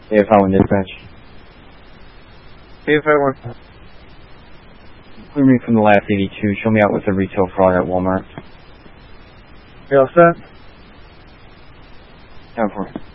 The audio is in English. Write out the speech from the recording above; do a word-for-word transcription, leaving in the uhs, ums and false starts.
A F L and dispatch. A F L one. Clear me from the last eighty-two. Show me out with a retail fraud at Walmart. You all set? Down for it.